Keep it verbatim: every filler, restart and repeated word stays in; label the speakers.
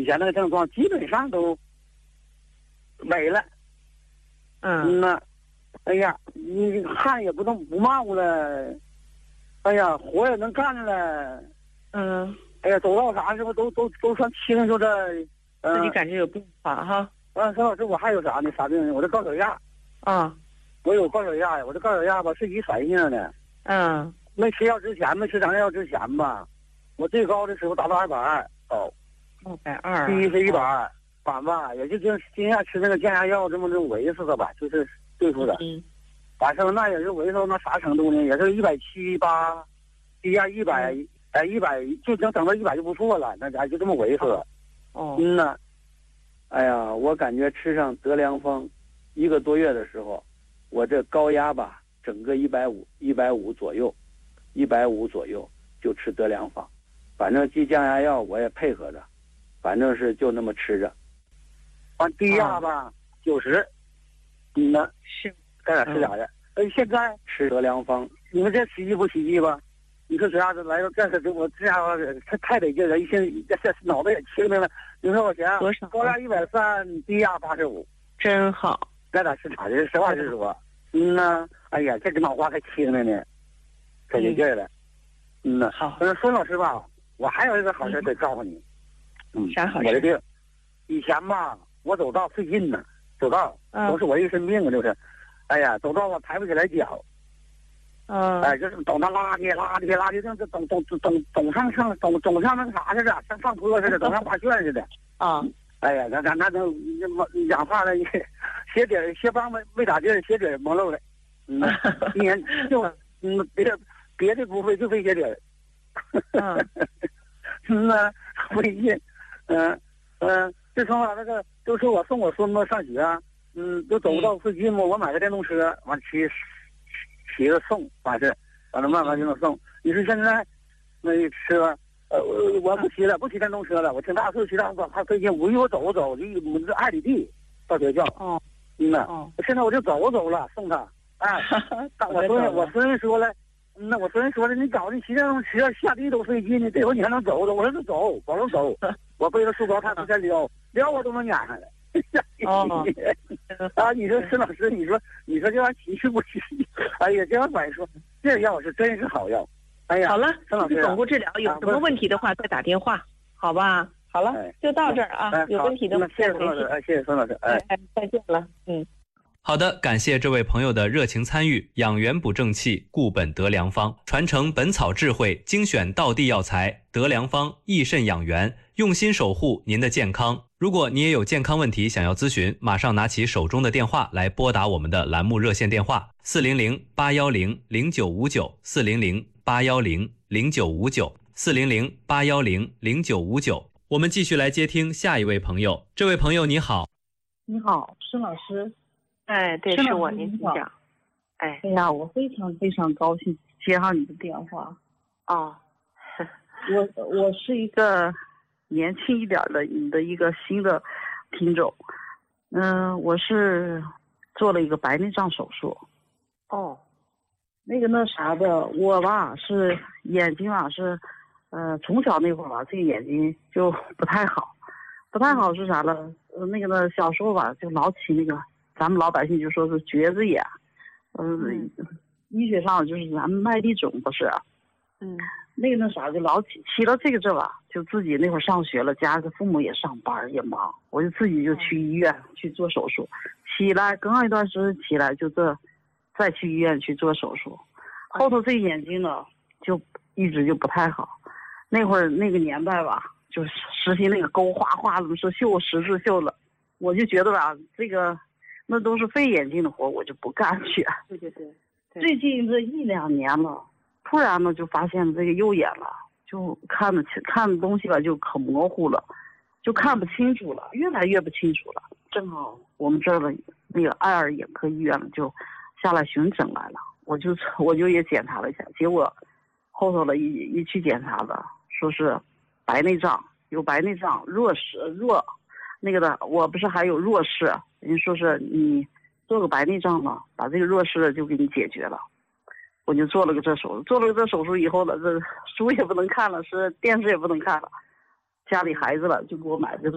Speaker 1: 前那个症状基本上都没了。
Speaker 2: 嗯
Speaker 1: 呐，哎呀，你汗也不动不冒了，哎呀，活也能干了。
Speaker 2: 嗯，
Speaker 1: 哎呀，走到啥时候都都都算清楚的。
Speaker 2: 自己感觉有变化哈。
Speaker 1: 啊，陈老师，我还有啥呢？啥病呢？我这高血压。
Speaker 2: 啊，
Speaker 1: 我有高血压呀，我这高血压吧是一反应的。
Speaker 2: 嗯，
Speaker 1: 没吃药之前，没吃长药之前吧，我最高的时候达到二百二哦，
Speaker 2: 二百二，
Speaker 1: 低是一百二，反吧也就今今天吃那个降压药这么的维持的吧，就是对付的。
Speaker 2: 嗯，
Speaker 1: 反正那也是维持到那啥程度呢？也是一百七八，低压一百，哎一百就能等到一百就不错了，那家就这么维持。
Speaker 2: 哦，
Speaker 1: 嗯呐，哎呀，我感觉吃上德良方，一个多月的时候，我这高压吧，整个一百五，一百五左右，一百五左右就吃德良方，反正低降压药我也配合着，反正是就那么吃着。完低压吧九十，嗯呐，
Speaker 2: 是
Speaker 1: 该咋吃咋的。哎，现在吃德良方，你们这奇迹不奇迹吧？你说这样子来个这个，我这家伙太太得劲了，一听这这脑袋也清明了。你说我钱
Speaker 2: 多少？
Speaker 1: 高压一百三，低压八十五，
Speaker 2: 真好。
Speaker 1: 该咋吃咋的，实话实说。嗯呐，哎呀，这个脑瓜还清了呢，可有劲儿了。嗯呐，
Speaker 2: 好。
Speaker 1: 嗯，孙老师吧，我还有一个好事得告诉你。嗯，
Speaker 2: 啥好事？
Speaker 1: 我的病，以前吧，我走道费劲呢，走道都是我一身病啊，就是，哎呀，走道我抬不起来脚。
Speaker 2: 嗯，
Speaker 1: 哎，就是总那拉的拉的拉的，像这总总总总总上上总总像那个啥似的，像上坡似的，总像画卷似的。
Speaker 2: 啊，
Speaker 1: 哎呀，咱咱那都讲话了，鞋底鞋帮没没咋地，鞋底蒙漏了。嗯，一年就嗯别别的不费，就费鞋底。
Speaker 2: 嗯，
Speaker 1: 嗯呐，费劲。嗯嗯，自从我那个都说我送我孙子上学，嗯，都走不到附近嘛，我买个电动车，完骑。骑着送，完事，完了慢慢就能送。你说现在那车，呃，我不骑了，不骑电动车了，我挺大岁数骑大车还费劲，我我走走，就我这二里地到学校。
Speaker 2: 哦，
Speaker 1: 嗯呐，
Speaker 2: 哦，
Speaker 1: 现在我就走走了，送他。哎，我孙我孙子说了，那我孙子说了，你搞的骑电动车下地都费劲呢，这回你还能走走？我说就走，保证走。我背着书包，他不在撩，撩我都能撵上来。
Speaker 2: 哦，
Speaker 1: 啊！你说孙老师，你说你说这玩意奇是不奇？哎呀，这玩意儿说这药是真是好药。哎呀，
Speaker 2: 好了，
Speaker 1: 孙老师，
Speaker 2: 总部治疗有什么问题的话再打电话，好吧？好了，就到这儿啊。有问题的话
Speaker 1: 谢谢孙老师，哎，谢谢孙老师，哎
Speaker 2: 哎，再见了，嗯。
Speaker 3: 好的，感谢这位朋友的热情参与。养元补正气，固本德良方，传承本草智慧，精选道地药材，德良方益肾养元，用心守护您的健康。如果你也有健康问题想要咨询，马上拿起手中的电话来拨打我们的栏目热线电话四零零八幺零零九五九四零零八幺零零九五九四零零八幺零零九五九。我们继续来接听下一位朋友。这位朋友你好。
Speaker 4: 你好，孙老师。
Speaker 2: 哎，对，是我，您请讲。哎，
Speaker 4: 哎呀，我非常非常高兴接上你的电话。
Speaker 2: 哦，
Speaker 4: 我我是一个年轻一点的你的一个新的听众。嗯，我是做了一个白内障手术。
Speaker 2: 哦，
Speaker 4: 那个那啥的，我吧是眼睛吧是，呃，从小那会儿吧，这个眼睛就不太好，不太好是啥呢？呃，那个呢，小时候吧就老起那个。咱们老百姓就说是橛子眼，嗯，嗯医学上就是咱们麦粒肿不是，
Speaker 2: 嗯，
Speaker 4: 那个那啥就老起起了这个这吧，就自己那会儿上学了，家里父母也上班也忙，我就自己就去医院去做手术，起来刚一段时间起来就这，再去医院去做手术，后头这个眼睛呢就一直就不太好，那会儿那个年代吧，就是实行那个勾画画怎么说绣十字绣了，我就觉得吧这个。那都是费眼睛的活，我就不干去。
Speaker 2: 对对对，
Speaker 4: 最近这一两年了，突然呢就发现这个右眼了，就看的看的东西吧就可模糊了，就看不清楚了，越来越不清楚了。正好我们这儿的那个爱尔眼科医院就下来巡诊来了，我就我就也检查了一下，结果后头了一一去检查了，说是白内障，有白内障弱视弱。那个的，我不是还有弱视，人说是你做个白内障嘛，把这个弱视就给你解决了。我就做了个这手术，做了个这手术以后了，这书也不能看了，是电视也不能看了，家里孩子了就给我买这个。